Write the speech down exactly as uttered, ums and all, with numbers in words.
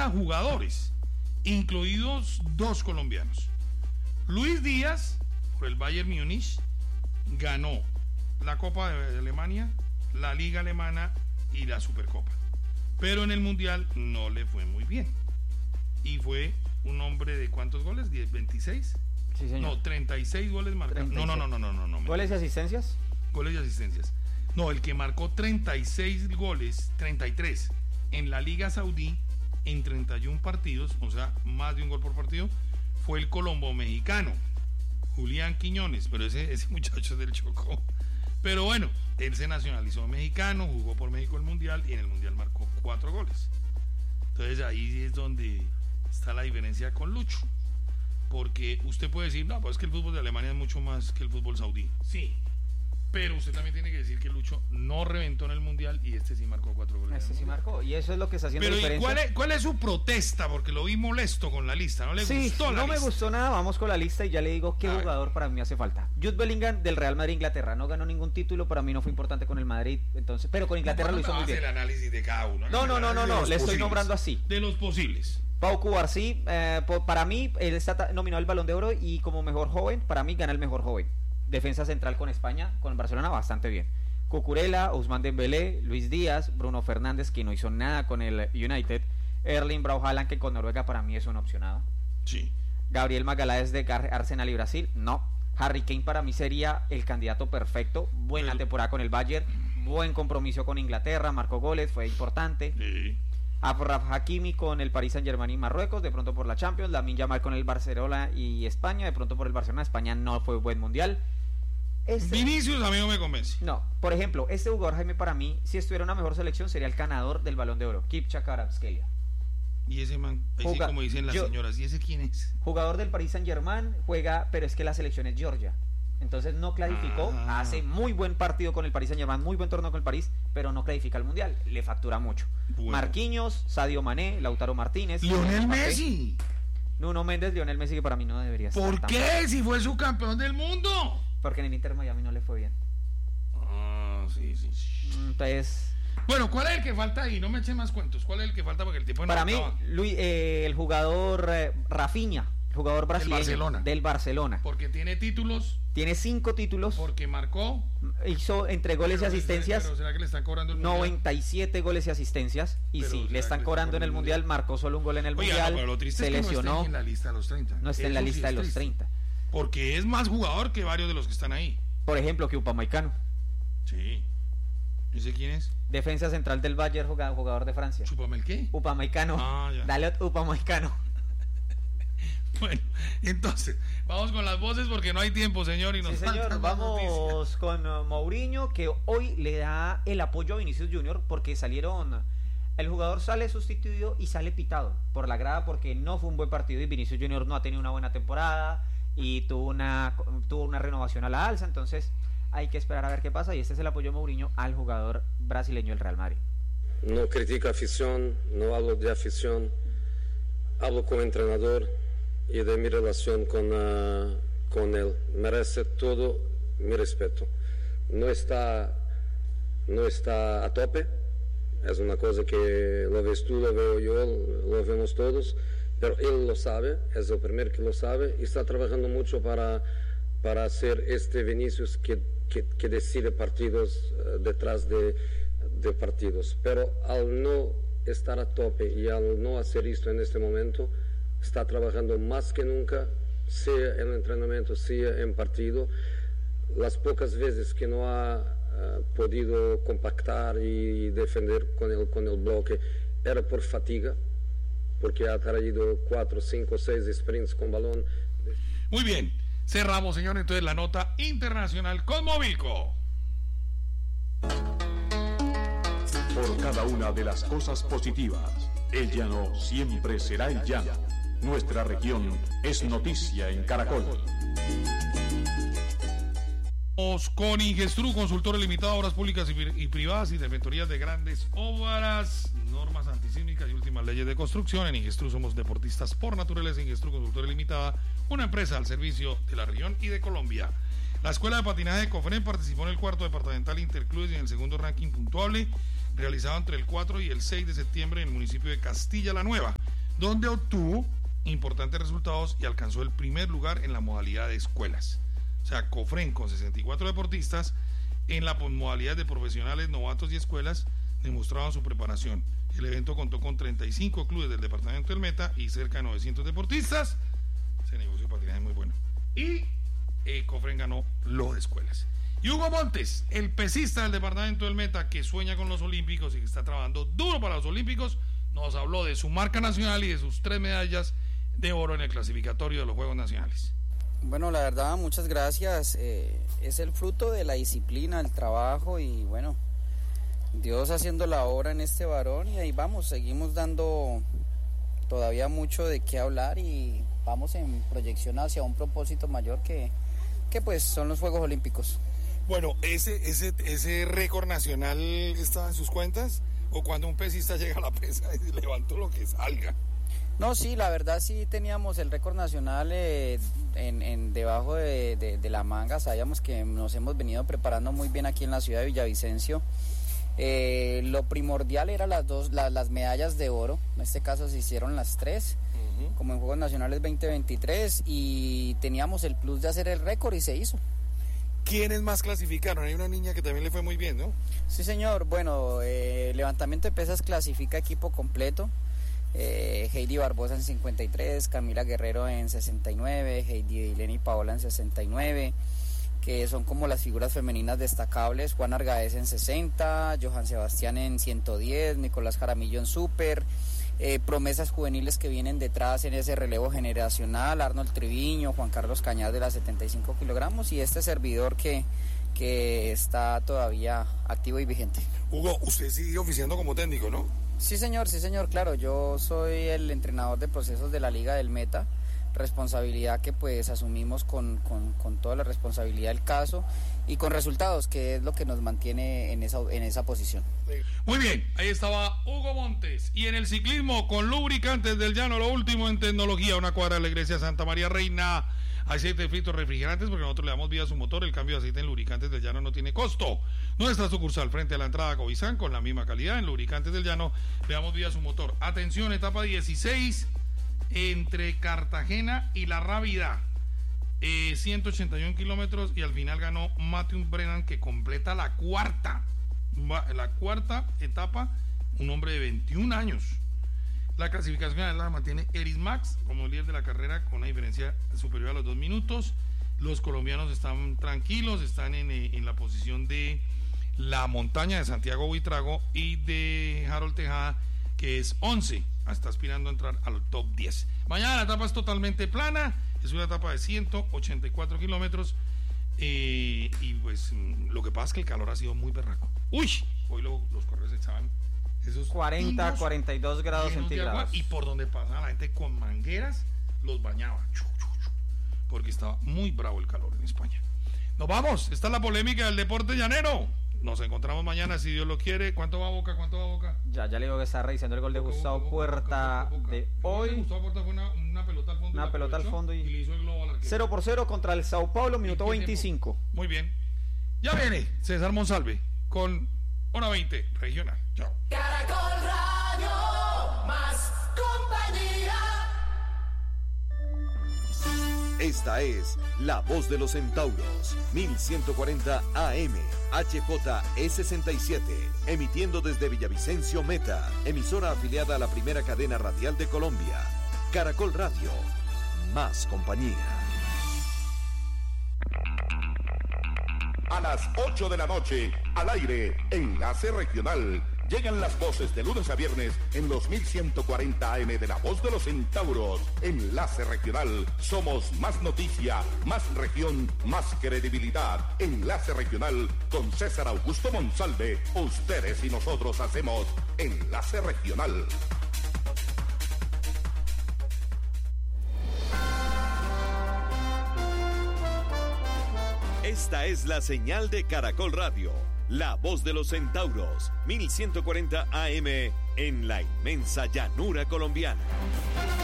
treinta jugadores, incluidos dos colombianos. Luis Díaz, por el Bayern Múnich, ganó la Copa de Alemania, la Liga Alemana y la Supercopa. Pero en el Mundial no le fue muy bien. Y fue un hombre de ¿cuántos goles? ¿diez, veintiséis? Sí, señor. No, treinta y seis goles marcados. No, no, no, no, no, no, no. ¿Goles y asistencias? Goles y asistencias. No, el que marcó treinta y seis goles, treinta y tres, en la Liga Saudí, en treinta y uno partidos, o sea, más de un gol por partido, fue el colombo mexicano, Julián Quiñones, pero ese, ese muchacho es del Chocó. Pero bueno, él se nacionalizó mexicano, jugó por México el Mundial y en el Mundial marcó cuatro goles. Entonces ahí es donde está la diferencia con Lucho. Porque usted puede decir, no, pues es que el fútbol de Alemania es mucho más que el fútbol saudí. Sí, pero usted también tiene que decir que Lucho no reventó en el Mundial y este sí marcó cuatro goles. Este sí marcó, y eso es lo que está haciendo pero diferencia. ¿cuál es, ¿cuál es su protesta? Porque lo vi molesto con la lista, ¿no le sí, gustó la no lista? me gustó nada, vamos con la lista y ya le digo qué A jugador ver. para mí hace falta. Jude Bellingham del Real Madrid Inglaterra, no ganó ningún título, para mí no fue importante con el Madrid, entonces, pero con Inglaterra lo hizo muy bien. el análisis de cada uno. No, no, no, no, no, le estoy posibles, nombrando así. De los posibles. Pau Cubarsí, eh, po- para mí, él está nominado al Balón de Oro y como mejor joven, para mí gana el mejor joven. Defensa central con España, con Barcelona, bastante bien. Cucurella, Ousmane Dembélé, Luis Díaz, Bruno Fernández, que no hizo nada con el United, Erling Braut Haaland, que con Noruega para mí es una opcionada. Sí. Gabriel Magalhães de Gar- Arsenal y Brasil, no. Harry Kane para mí sería el candidato perfecto, buena Pero- temporada con el Bayern, buen compromiso con Inglaterra, marcó goles, fue importante. Sí. Achraf Hakimi con el Paris Saint-Germain y Marruecos, de pronto por la Champions. Lamine Yamal con el Barcelona y España, de pronto por el Barcelona. España no fue buen mundial. Este, Vinicius a mí no me convence. no, por ejemplo, este jugador, Jaime, para mí, si estuviera una mejor selección, sería el ganador del Balón de Oro, Kipchak Kvaratskhelia. Y ese man, ese Juga- como dicen las yo- señoras, ¿y ese quién es? Jugador del Paris Saint-Germain, juega, pero es que la selección es Georgia. Entonces no clasificó, Ah. hace muy buen partido con el Paris Saint-Germain, muy buen torneo con el París, pero no clasifica al Mundial, le factura mucho. Bueno. Marquinhos, Sadio Mané, Lautaro Martínez, Lionel Mbappé, Messi. Nuno Méndez, Lionel Messi, que para mí no debería estar. ¿Por tan- qué? Si fue su campeón del mundo. Porque en el Inter Miami no le fue bien. Ah, sí, sí, sí. Entonces, Bueno, ¿cuál es el que falta ahí? No me echen más cuentos. ¿Cuál es el que falta? Porque el tiempo no para mí, acaba. Luis, eh, el jugador eh, Rafinha, el jugador brasileño Barcelona. del Barcelona, Porque tiene títulos, tiene cinco títulos, porque marcó. hizo entre goles y Pero, asistencias Pero ¿será que le están cobrando el mundial? noventa y siete goles y asistencias. Y Pero, sí, ¿será le están que le cobrando en están el cobrando Mundial, el- marcó solo un gol en el Oiga, Mundial, no, pero lo triste se es que no lesionó, esté en la lista de los treinta. no está en la Eso sí lista de es los triste. treinta. Porque es más jugador que varios de los que están ahí. Por ejemplo, que Upamecano, Sí. ¿Ese quién es? defensa central del Bayern, jugador, jugador de Francia. ¿Chúpame el qué? Upamecano, Ah, ya. dale a Upamecano. Bueno, entonces, vamos con las voces porque no hay tiempo, señor. Y nos Sí, señor, faltan más noticias. vamos con uh, Mourinho, que hoy le da el apoyo a Vinicius Junior porque salieron, el jugador sale sustituido y sale pitado por la grada porque no fue un buen partido y Vinicius Junior no ha tenido una buena temporada y tuvo una, tuvo una renovación a la alza, entonces hay que esperar a ver qué pasa y este es el apoyo de Mourinho al jugador brasileño del Real Madrid. No critico afición, no hablo de afición, hablo como entrenador y de mi relación con, uh, con él. Merece todo mi respeto. No está, no está a tope, es una cosa que lo ves tú, lo veo yo, lo vemos todos, pero él lo sabe, es el primero que lo sabe y está trabajando mucho para, para hacer este Vinicius que, que, que decide partidos uh, detrás de, de partidos. Pero al no estar a tope y al no hacer esto en este momento, está trabajando más que nunca, sea en entrenamiento, sea en partido. Las pocas veces que no ha uh, podido compactar y defender con el, con el bloque era por fatiga, porque ha traído cuatro, cinco, seis sprints con balón. Muy bien, cerramos, señor, entonces la nota internacional con Movilco. Por cada una de las cosas positivas, el llano siempre será el llano. Nuestra región es noticia en Caracol. Con Ingestru, consultor limitado a obras públicas y, y privadas y defensorías de grandes obras, normas antisísmicas y últimas leyes de construcción. En Ingestru somos deportistas por naturaleza. Ingestru, consultora limitada, una empresa al servicio de la región y de Colombia. La Escuela de Patinaje de Cofren participó en el cuarto departamental Interclubes y en el segundo ranking puntuable, realizado entre el cuatro y el seis de septiembre en el municipio de Castilla la Nueva. donde obtuvo importantes resultados y alcanzó el primer lugar en la modalidad de escuelas. O sea, Cofren con sesenta y cuatro deportistas en la modalidad de profesionales, novatos y escuelas demostraban su preparación. El evento contó con treinta y cinco clubes del departamento del Meta y cerca de novecientos deportistas. Ese negocio de patinaje es muy bueno. Y eh, Cofren ganó lo de escuelas. Y Hugo Montes, el pesista del departamento del Meta que sueña con los Olímpicos y que está trabajando duro para los Olímpicos, nos habló de su marca nacional y de sus tres medallas de oro en el clasificatorio de los Juegos Nacionales. Bueno, la verdad, muchas gracias. Eh, es el fruto de la disciplina, el trabajo y bueno, Dios haciendo la obra en este varón y ahí vamos, seguimos dando todavía mucho de qué hablar y vamos en proyección hacia un propósito mayor que, que pues son los Juegos Olímpicos. Bueno, ¿ese, ese, ese récord nacional está en sus cuentas? ¿O cuando un pesista llega a la pesa y levantó lo que salga? No, sí, la verdad sí teníamos el récord nacional eh, en, en debajo de, de, de la manga. Sabíamos que nos hemos venido preparando muy bien aquí en la ciudad de Villavicencio. Eh, lo primordial era las dos, la, las medallas de oro. En este caso se hicieron las tres, uh-huh. como en Juegos Nacionales veinte veintitrés, y teníamos el plus de hacer el récord y se hizo. ¿Quiénes más clasificaron? Hay una niña que también le fue muy bien, ¿no? Sí, señor. Bueno, eh, levantamiento de pesas clasifica equipo completo. Eh, Heidi Barbosa en cincuenta y tres, Camila Guerrero en sesenta y nueve, Heidi Dileni Paola en sesenta y nueve, que son como las figuras femeninas destacables. Juan Argaez en sesenta, Johan Sebastián en ciento diez, Nicolás Jaramillo en súper. Eh, promesas juveniles que vienen detrás en ese relevo generacional, Arnold Triviño, Juan Carlos Cañas de las setenta y cinco kilogramos y este servidor que, que está todavía activo y vigente. Hugo, usted sigue oficiando como técnico, ¿no? Sí, señor, sí, señor, claro, yo soy el entrenador de procesos de la Liga del Meta, responsabilidad que pues asumimos con, con, con toda la responsabilidad del caso y con resultados, que es lo que nos mantiene en esa, en esa posición. Muy bien, ahí estaba Hugo Montes. Y en el ciclismo, con lubricantes del llano, lo último en tecnología, una cuadra de la iglesia Santa María Reina, aceite de fritos refrigerantes, porque nosotros le damos vida a su motor. El cambio de aceite en lubricantes del llano no tiene costo. Nuestra sucursal frente a la entrada a Covizán, con la misma calidad en lubricantes del llano, le damos vida a su motor. Atención, etapa dieciséis, entre Cartagena y La Rábida. Eh, ciento ochenta y uno kilómetros y al final ganó Matthew Brennan, que completa la cuarta la cuarta etapa, un hombre de veintiún años. La clasificación la mantiene Eris Max como líder de la carrera con una diferencia superior a los dos minutos. Los colombianos están tranquilos, están en, en la posición de la montaña de Santiago Buitrago y de Harold Tejada, que es once, está aspirando a entrar al top diez. Mañana la etapa es totalmente plana, es una etapa de ciento ochenta y cuatro kilómetros. Eh, y pues lo que pasa es que el calor ha sido muy berraco. Uy, hoy lo, los corredores echaban esos cuarenta, cuarenta y dos grados centígrados y por donde pasaba la gente con mangueras los bañaba, chu, chu, chu, porque estaba muy bravo el calor en España. Nos vamos, esta es la polémica del deporte llanero. Nos encontramos mañana si Dios lo quiere. ¿Cuánto va Boca? ¿Cuánto va Boca? Ya, ya le digo que está revisando el gol de Gustavo Boca, Puerta Boca, Boca, de Boca. hoy. Gustavo Puerta fue una, una pelota al fondo. Una pelota al fondo y, y le hizo el globo al arquero. cero por cero contra el Sao Paulo, minuto veinticinco. Tiempo? Muy bien. Ya viene César Monsalve con Hora veinte Regional. Chao. Caracol Radio, más compañía. Esta es La Voz de los Centauros, mil ciento cuarenta A M, H J E sesenta y siete, emitiendo desde Villavicencio Meta, emisora afiliada a la primera cadena radial de Colombia. Caracol Radio, más compañía. A las ocho de la noche, al aire, Enlace Regional. Llegan las voces de lunes a viernes en los mil ciento cuarenta A M de La Voz de los Centauros. Enlace Regional. Somos más noticia, más región, más credibilidad. Enlace Regional con César Augusto Monsalve. Ustedes y nosotros hacemos Enlace Regional. Esta es la señal de Caracol Radio. La Voz de los Centauros, mil ciento cuarenta A M en la inmensa llanura colombiana.